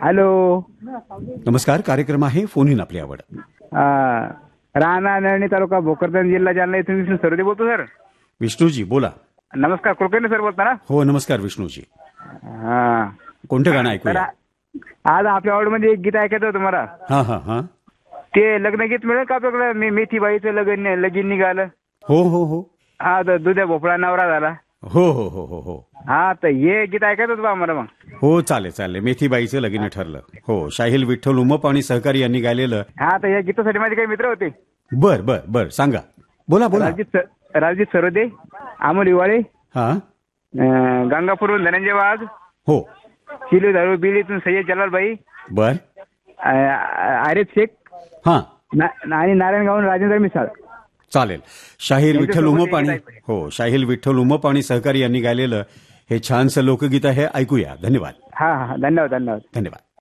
Hello. नमस्कार. कार्यक्रम आहे फोन इन आपली आवड. राणा नळणी तालुका भोकरदन जिल्हा जालना इथून विष्णू सरोदे बोलतो सर. विष्णूजी बोला. नमस्कार. कुलकर्णी सर बोलता ना? हो नमस्कार विष्णूजी. हा. कोणतं गाणं ऐकूया? आज आपल्या आवडमध्ये एक गीत ऐकायचं होतं मला. हा हा हा. ते लग्न गीत मिळेल का आपल्याकडे? मेथीबाईचं लगीन निघालं. हो हो हो. हा, तर दुध्या भोपळा नवरा झाला. हो हो हो हो हो. हा, तर हे गीत ऐकायचं होतं बा मला मग. हो चालेल चालेल. मेथीबाईचं लगीन ठरलं. हो, शाहील विठ्ठल उमप आणि सहकारी यांनी गायलेलं. हा, तर या गीतासाठी माझे काही मित्र होते. बर बर बर, सांगा. बोला बोला. राजदीप सरोदे, अमोल हिवाळे, हा. गंगापूरहून धनंजय वाघ, हो. चिलू दारू बिलीतून सय्यद जलालबाई, बर. आरिफ शेख, हा. आणि नारायणगावहून राजेंद्र मिसाळ. चालेल. शाहीर विठ्ठल उमप आणि शाहीर विठ्ठल उमप आणि सहकारी यांनी गायलेलं हे छानसं लोकगीत आहे, ऐकूया. धन्यवाद. हा हा, धन्यवाद धन्यवाद धन्यवाद.